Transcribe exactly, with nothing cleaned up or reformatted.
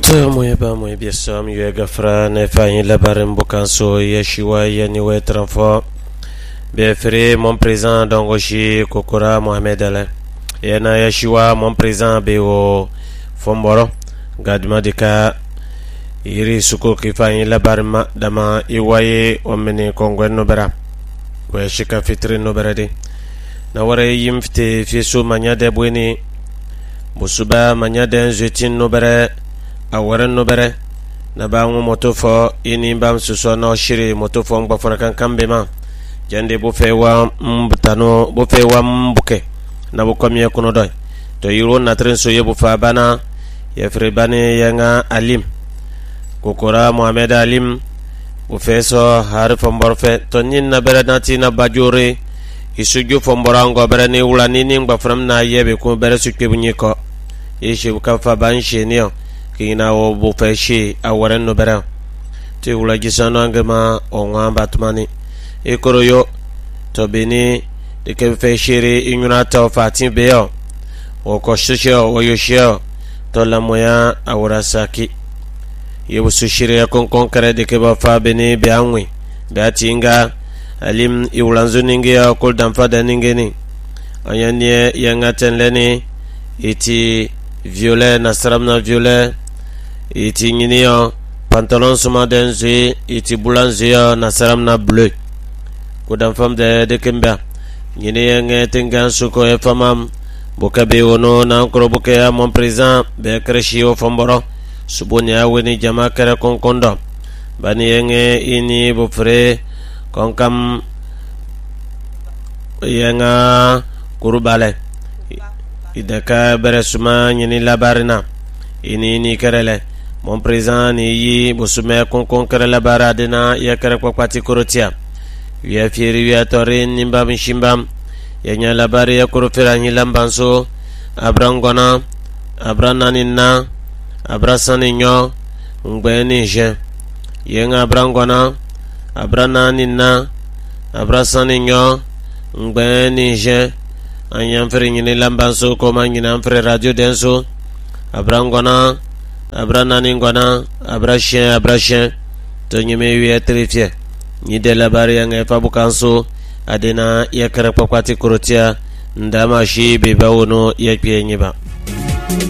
To moye ba moye biasam yu gafra ne fayin labarin bukanso yeshiwa yani wetranfo be fere mon présent dongoshi kokora Mohamed Ale yana yeshiwa mon présent be o fomboro gadma dika yiri suko ki fayin labarin ma dama iwaye omene kongwen no bera we shika fitri no berade na wara yimfte fiso manyade bweni musuba manyade nzetin no bere awaren no bere na ba ngo moto fo ini bam suso no shiri moto fo ngba fora kan kambe ma jande bo fe wa mbutano bo fe wa mbuke na bo komye kuno doy to yiro na tren so yebo fa bana ye fre bane yanga alim kokora Mohamed Alim bo fe so har fo mborfe to nin na bere nati na bajore isuju fo mborango bere ni wula ni ni ngba fram na yebe ko bere su kebunyi ko yeshe ka fa ban shenio kina wo bo feshi awaren no bera te wula gisano angema onwa batmani e koroyo to beni de ke feshiri inyuna ta fatin beyo o ko shisho o yoshio to la moya awrasaki yebu sushire kon kon kare de ke ba fa beni be anwi be atinga alim iwlanzo ninge ya kol damfa da ninge ni ayanye yanga tenleni iti violet na saram na violet iti ngini yo pantalon suma denzi iti bulanzi yo na saram na bleu kudam fam de de kemba ngini yenge tengan suko e famam bokabe wono na nkro boke ya mon présent be kreshi o fomboro suboni ya weni jama kare konkondo bani yenge ini bofre konkam yenga kurubale idaka bere suma ngini labarina ini ni kerele mon présent ni yi bosume kon kon kere la baradena ya kere kwa kwati korotia ya fieri ya torin nimbam shimbam ya nya la bare ya korofera ni lambanso abrangona abrananina abrasaninyo ngbeni je yenga abrangona abrananina abrasaninyo ngbeni je anyam fere ni lambanso ko mangina fere radio denso abrangona abranani ngona abrashen abrashen to nyime wi trifie ni de la bari yang fa bukanso adena ya kare pakwati kurotia ndama shi be bawono ya pie nyiba